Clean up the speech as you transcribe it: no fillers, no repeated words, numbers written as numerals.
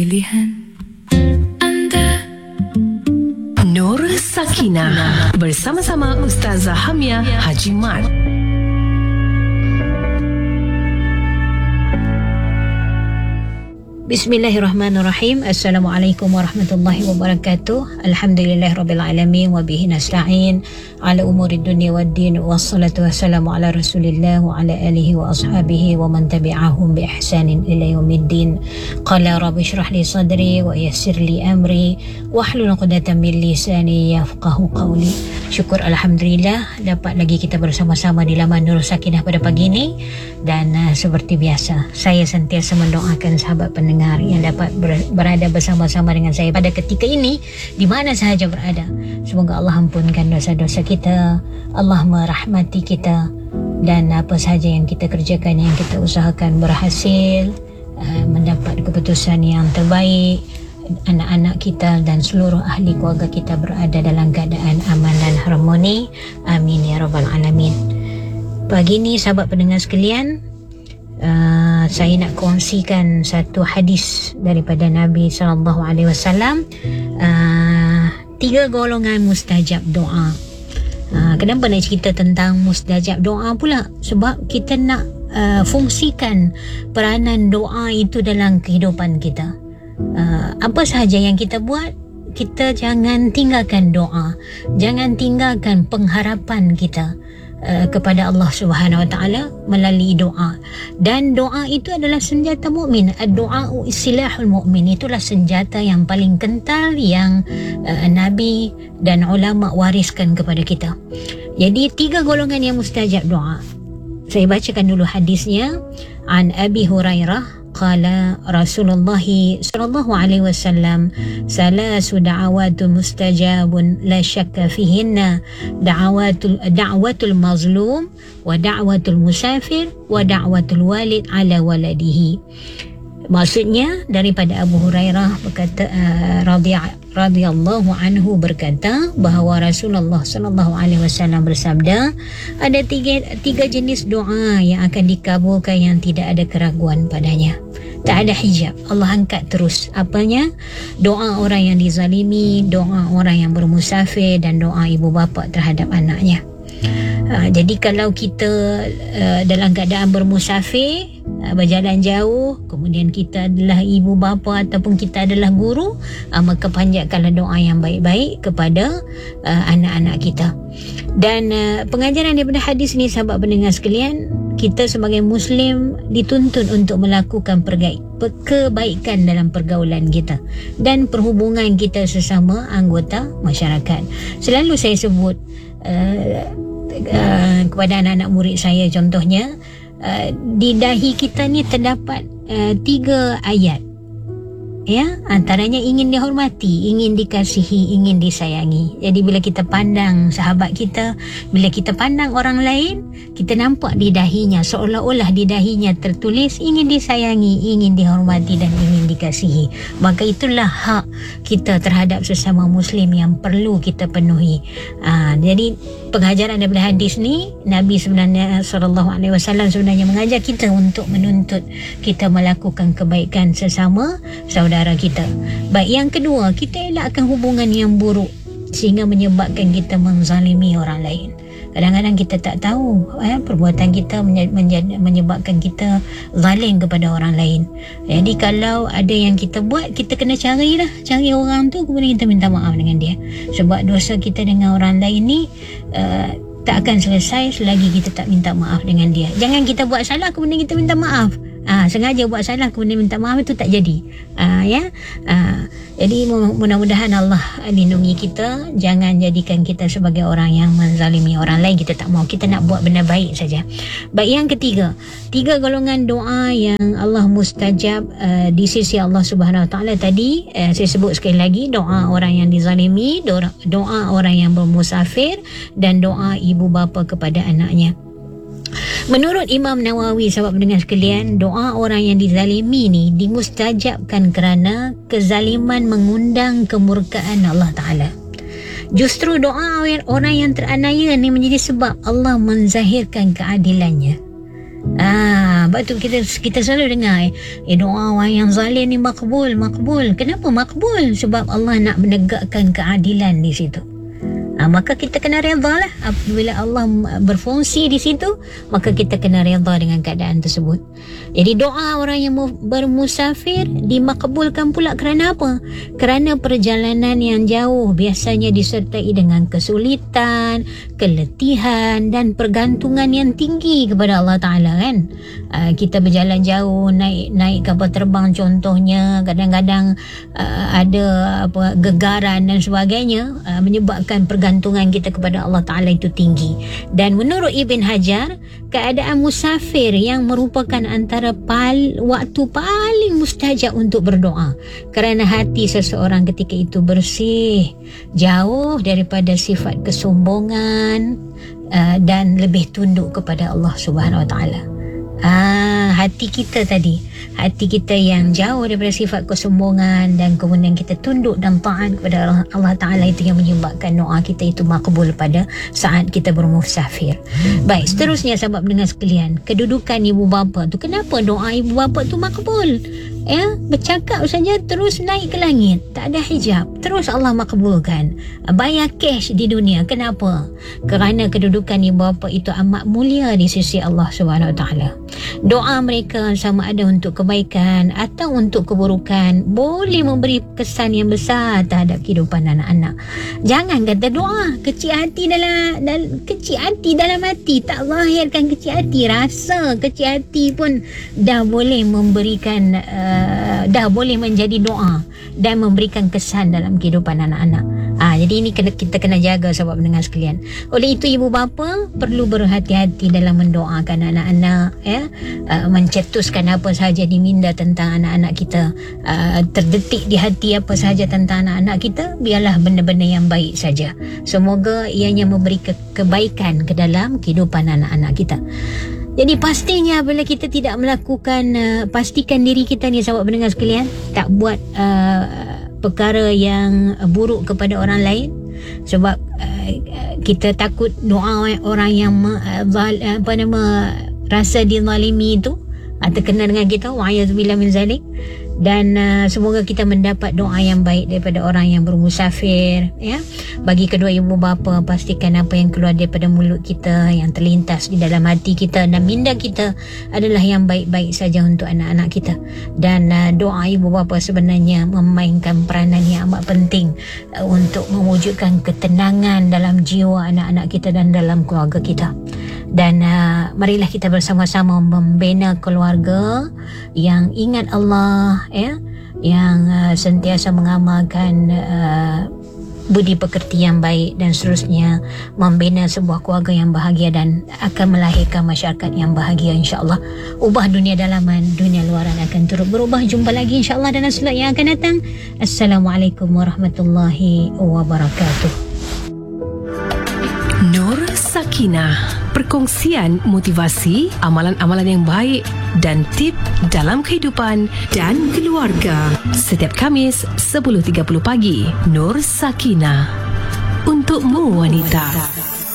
Pilihan anda. Nur Sakinah bersama-sama Ustazah Hamia Haji Mat. Bismillahirrahmanirrahim. Assalamualaikum warahmatullahi wabarakatuh. Alhamdulillahirrabbilalamin. Wabihi nasta'in ala umurid dunia wad din. Wassalatu wassalamu ala rasulillah wa ala alihi wa ashabihi wa man tabi'ahum bi ihsanin ila yaumiddin. Qala rabbi shrah li sadri wa yassir li amri wahlul 'uqdatam min lisani yafqahu qawli. Syukur alhamdulillah dapat lagi kita bersama-sama di laman Nur Sakinah pada pagi ini. Dan seperti biasa, saya sentiasa mendoakan sahabat pendengar yang dapat berada bersama-sama dengan saya pada ketika ini, di mana sahaja berada. Semoga Allah ampunkan dosa-dosa kita, Allah merahmati kita, dan apa sahaja yang kita kerjakan, yang kita usahakan berhasil, mendapat keputusan yang terbaik. Anak-anak kita dan seluruh ahli keluarga kita berada dalam keadaan aman dan harmoni. Amin ya rabbal alamin. Pagi ni sahabat pendengar sekalian, saya nak kongsikan satu hadis daripada Nabi SAW. 3 golongan mustajab doa. Kenapa nak cerita tentang mustajab doa pula? Sebab kita nak fungsikan peranan doa itu dalam kehidupan kita. Apa sahaja yang kita buat, kita jangan tinggalkan doa, jangan tinggalkan pengharapan kita kepada Allah Subhanahu Wa Taala melalui doa. Dan doa itu adalah senjata mukmin. Ad-du'a silahul mukmin. Itulah senjata yang paling kental yang Nabi dan ulama wariskan kepada kita. Jadi 3 golongan yang mustajab doa. Saya bacakan dulu hadisnya. An Abi Hurairah qala Rasulullah sallallahu alaihi wasallam salasu da'awatun mustajabun la syakka fihinna da'watul mazlum wa da'watul musafir wa da'watul walid ala waladihi. Maksudnya daripada Abu Hurairah berkata, radhiyallahu anhu berkata bahawa Rasulullah sallallahu alaihi wasallam bersabda, ada tiga jenis doa yang akan dikabulkan yang tidak ada keraguan padanya. Tak ada hijab. Allah angkat terus. Apanya? Doa orang yang dizalimi, doa orang yang bermusafir, dan doa ibu bapa terhadap anaknya. Jadi kalau kita dalam keadaan bermusafir, berjalan jauh, kemudian kita adalah ibu bapa ataupun kita adalah guru, maka panjatkanlah doa yang baik-baik kepada anak-anak kita. Dan pengajaran daripada hadis ni sahabat pendengar sekalian, kita sebagai Muslim dituntut untuk melakukan kebaikan dalam pergaulan kita dan perhubungan kita sesama anggota masyarakat. Selalu saya sebut kepada anak-anak murid saya, contohnya di dahi kita ni terdapat 3 ayat, ya, antaranya ingin dihormati, ingin dikasihi, ingin disayangi. Jadi bila kita pandang sahabat kita, bila kita pandang orang lain, kita nampak di dahinya, seolah-olah di dahinya tertulis ingin disayangi, ingin dihormati, dan ingin dikasihi. Maka itulah hak kita terhadap sesama Muslim yang perlu kita penuhi. Jadi pengajaran daripada hadis ni, Nabi sebenarnya SAW sebenarnya mengajar kita untuk menuntut kita melakukan kebaikan sesama saudara kita. Baik, yang kedua, kita elakkan hubungan yang buruk sehingga menyebabkan kita menzalimi orang lain. Kadang-kadang kita tak tahu perbuatan kita menyebabkan kita zalim kepada orang lain. Jadi kalau ada yang kita buat, kita kena cari orang tu, kemudian kita minta maaf dengan dia. Sebab dosa kita dengan orang lain ni tak akan selesai selagi kita tak minta maaf dengan dia. Jangan kita buat salah kemudian kita minta maaf. Sengaja buat salah kemudian minta maaf, itu tak jadi. Jadi mudah-mudahan Allah lindungi kita, jangan jadikan kita sebagai orang yang menzalimi orang lain. Kita tak mau, kita nak buat benda baik saja. Baik, yang ketiga, 3 golongan doa yang Allah mustajab di sisi Allah Subhanahu Wa Taala tadi. Saya sebut sekali lagi, doa orang yang dizalimi, doa orang yang bermusafir, dan doa ibu bapa kepada anaknya. Menurut Imam Nawawi, sahabat pendengar sekalian, doa orang yang dizalimi ni dimustajabkan kerana kezaliman mengundang kemurkaan Allah Ta'ala. Justru doa orang yang teraniaya ni menjadi sebab Allah menzahirkan keadilannya. Sebab tu kita selalu dengar doa orang yang zalim ni makbul. Kenapa makbul? Sebab Allah nak menegakkan keadilan di situ. Maka kita kena redha lah. Apabila Allah berfungsi di situ, maka kita kena redha dengan keadaan tersebut. Jadi doa orang yang bermusafir dimakbulkan pula kerana apa? Kerana perjalanan yang jauh biasanya disertai dengan kesulitan, keletihan dan pergantungan yang tinggi kepada Allah Ta'ala kan. Kita berjalan jauh, naik kapal terbang contohnya, kadang-kadang ada gegaran dan sebagainya, menyebabkan pergantungan kita kepada Allah Ta'ala itu tinggi. Dan menurut Ibn Hajar, keadaan musafir yang merupakan antara waktu paling mustajab untuk berdoa, kerana hati seseorang ketika itu bersih, jauh daripada sifat kesombongan, dan lebih tunduk kepada Allah Subhanahu Wa Ta'ala. Hati kita yang jauh daripada sifat kesombongan dan kemudian kita tunduk dan taat kepada Allah Ta'ala, itu yang menyebabkan doa kita itu makbul pada saat kita bermusafir. Baik, seterusnya sahabat pendengar sekalian, kedudukan ibu bapa tu, kenapa doa ibu bapa tu makbul? Bercakap saja terus naik ke langit, tak ada hijab, terus Allah makbulkan. Bayar cash di dunia. Kenapa? Kerana kedudukan ibu bapa itu amat mulia di sisi Allah Subhanahu Wa Ta'ala. Doa mereka sama ada untuk kebaikan atau untuk keburukan boleh memberi kesan yang besar terhadap kehidupan anak-anak. Jangan kata doa kecil hati dalam hati, tak zahirkan kecil hati, rasa kecil hati pun dah boleh memberikan dah boleh menjadi doa dan memberikan kesan dalam kehidupan anak-anak. Jadi ini kita kena jaga sahabat pendengar sekalian. Oleh itu ibu bapa perlu berhati-hati dalam mendoakan anak-anak, mencetuskan apa sahaja diminda tentang anak-anak kita, terdetik di hati apa sahaja tentang anak-anak kita, biarlah benda-benda yang baik saja. Semoga ianya memberi kebaikan ke dalam kehidupan anak-anak kita. Jadi pastinya bila kita tidak melakukan, pastikan diri kita ni sahabat pendengar sekalian tak buat perkara yang buruk kepada orang lain. Sebab kita takut doa orang yang rasa dizalimi itu terkena dengan kita, wa'ayazubillah min zalik. Dan semoga kita mendapat doa yang baik daripada orang yang bermusafir, Bagi kedua ibu bapa, pastikan apa yang keluar daripada mulut kita, yang terlintas di dalam hati kita dan minda kita adalah yang baik-baik saja untuk anak-anak kita. Dan doa ibu bapa sebenarnya memainkan peranan yang amat penting untuk mewujudkan ketenangan dalam jiwa anak-anak kita dan dalam keluarga kita. Dan marilah kita bersama-sama membina keluarga yang ingat Allah, yang sentiasa mengamalkan budi pekerti yang baik, dan seterusnya membina sebuah keluarga yang bahagia dan akan melahirkan masyarakat yang bahagia, insyaAllah. Ubah dunia dalaman, dunia luaran akan turut berubah. Jumpa lagi insyaAllah dalam slot yang akan datang. Assalamualaikum warahmatullahi wabarakatuh. Nur Sakinah, perkongsian motivasi, amalan-amalan yang baik dan tip dalam kehidupan dan keluarga. Setiap Khamis 10.30 pagi, Nur Sakinah. Untukmu wanita.